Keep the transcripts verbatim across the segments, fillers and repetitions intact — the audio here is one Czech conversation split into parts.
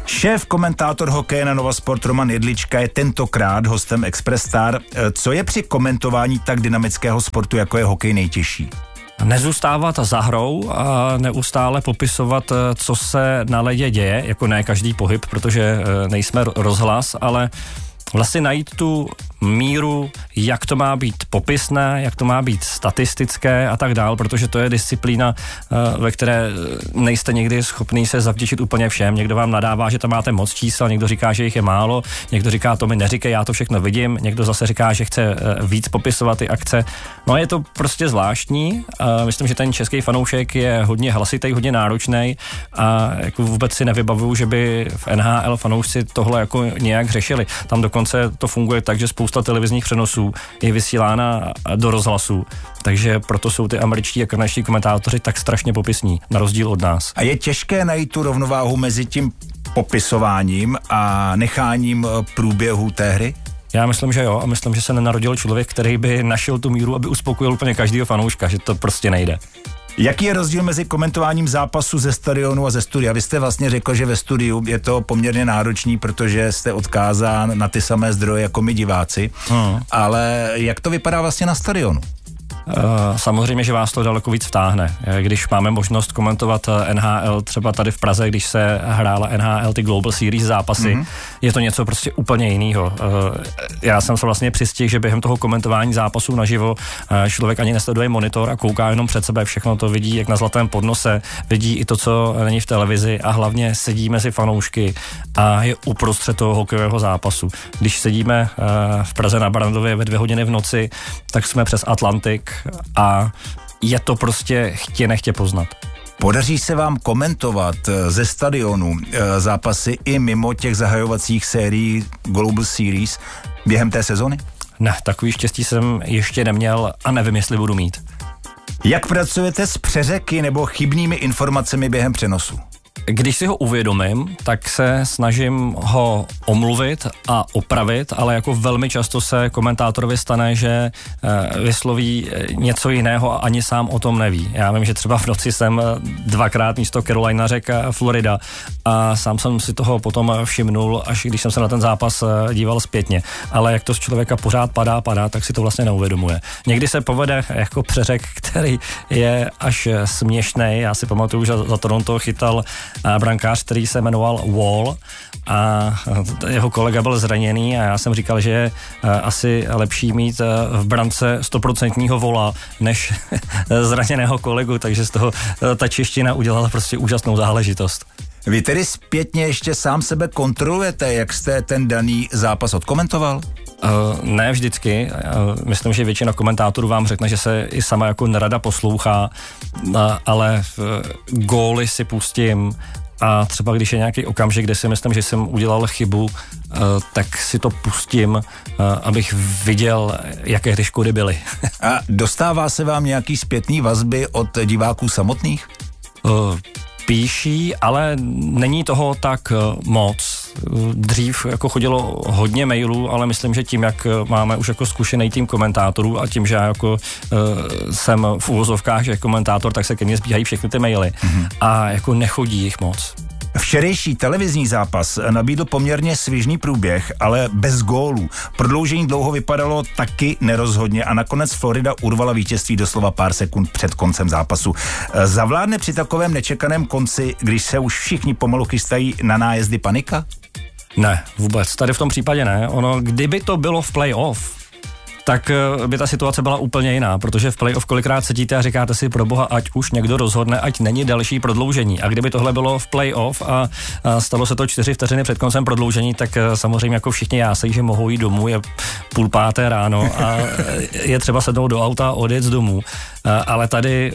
Šéf komentátor hokeje na Nova Sport Roman Jedlička je tentokrát hostem Express Star. Co je při komentování tak dynamického sportu, jako je hokej, nejtěžší? Nezůstávat za hrou a neustále popisovat, co se na ledě děje, jako ne každý pohyb, protože nejsme rozhlas, ale vlastně najít tu míru, jak to má být popisné, jak to má být statistické a tak dál, protože to je disciplína, ve které nejste někdy schopný se zavděčit úplně všem. Někdo vám nadává, že tam máte moc čísel, někdo říká, že jich je málo, někdo říká, to mi neříkej, já to všechno vidím, někdo zase říká, že chce víc popisovat ty akce. No je to prostě zvláštní. Myslím, že ten český fanoušek je hodně hlasitý, hodně náročný a jako vůbec si nevybavuju, že by v N H L fanoušci tohle jako nějak řešili. Tam dokonce to funguje tak, že spousta televizních přenosů je vysílána do rozhlasu, takže proto jsou ty američtí a kanadští komentátoři tak strašně popisní, na rozdíl od nás. A je těžké najít tu rovnováhu mezi tím popisováním a necháním průběhu té hry? Já myslím, že jo, a myslím, že se nenarodil člověk, který by našel tu míru, aby uspokojil úplně každýho fanouška, že to prostě nejde. Jaký je rozdíl mezi komentováním zápasu ze stadionu a ze studia? Vy jste vlastně řekl, že ve studiu je to poměrně náročný, protože jste odkázán na ty samé zdroje jako my diváci, hmm. ale jak to vypadá vlastně na stadionu? Samozřejmě, že vás to daleko víc vtáhne. Když máme možnost komentovat N H L třeba tady v Praze, když se hrála N H L ty Global Series zápasy, mm-hmm. je to něco prostě úplně jiného. Já jsem se vlastně přistihl, že během toho komentování zápasů naživo člověk ani nesleduje monitor a kouká jenom před sebe, všechno to vidí jak na zlatém podnose, vidí i to, co není v televizi a hlavně sedí mezi fanoušky a je uprostřed toho hokejového zápasu. Když sedíme v Praze na Barrandově ve dvě hodiny v noci, tak jsme přes Atlantik a je to prostě chtě nechtě poznat. Podaří se vám komentovat ze stadionu zápasy i mimo těch zahajovacích sérií Global Series během té sezony? Ne, takový štěstí jsem ještě neměl a nevím, jestli budu mít. Jak pracujete s přeřeky nebo chybnými informacemi během přenosu? Když si ho uvědomím, tak se snažím ho omluvit a opravit, ale jako velmi často se komentátorovi stane, že vysloví něco jiného a ani sám o tom neví. Já vím, že třeba v noci jsem dvakrát místo Carolina řekl Florida a sám jsem si toho potom všimnul, až když jsem se na ten zápas díval zpětně. Ale jak to z člověka pořád padá, padá, tak si to vlastně neuvědomuje. Někdy se povede jako přeřek, který je až směšnej. Já si pamatuju, že za Toronto chytal brankář, který se jmenoval Wall a jeho kolega byl zraněný a já jsem říkal, že je asi lepší mít v brance stoprocentního Vola než zraněného kolegu, takže z toho ta čeština udělala prostě úžasnou záležitost. Vy tedy zpětně ještě sám sebe kontrolujete, jak jste ten daný zápas odkomentoval? Uh, ne vždycky. Uh, myslím, že většina komentátorů vám řekne, že se i sama jako nerada poslouchá, uh, ale uh, góly si pustím a třeba když je nějaký okamžik, kde si myslím, že jsem udělal chybu, uh, tak si to pustím, uh, abych viděl, jaké ty škody byly. A dostává se vám nějaký zpětný vazby od diváků samotných? Uh, Píší, ale není toho tak moc. Dřív jako chodilo hodně mailů, ale myslím, že tím, jak máme už jako zkušený tým komentátorů a tím, že já jako uh, jsem v uvozovkách, že komentátor, tak se ke mně zbíhají všechny ty maily mm-hmm. a jako nechodí jich moc. Včerejší televizní zápas nabídl poměrně svižný průběh, ale bez gólů. Prodloužení dlouho vypadalo taky nerozhodně a nakonec Florida urvala vítězství doslova pár sekund před koncem zápasu. Zavládne při takovém nečekaném konci, když se už všichni pomalu chystají na nájezdy, panika? Ne, vůbec. Tady v tom případě ne. Ono, kdyby to bylo v playoff, tak by ta situace byla úplně jiná, protože v playoff kolikrát sedíte a říkáte si pro boha, ať už někdo rozhodne, ať není další prodloužení. A kdyby tohle bylo v playoff a, a stalo se to čtyři vteřiny před koncem prodloužení, tak samozřejmě jako všichni jásejí, že mohou jít domů, je půl páté ráno a je třeba sednout do auta a odjet z domů. Ale tady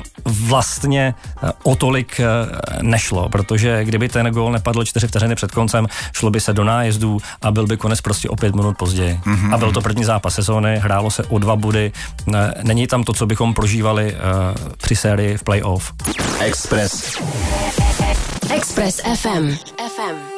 vlastně o tolik nešlo, protože kdyby ten gól nepadl čtyři vteřiny před koncem, šlo by se do nájezdů a byl by konec prostě o pět minut později. Mm-hmm. A byl to první zápas sezóny, hrálo se o dva body. Není tam to, co bychom prožívali při sérii v playoff. Express. Express F M. F M.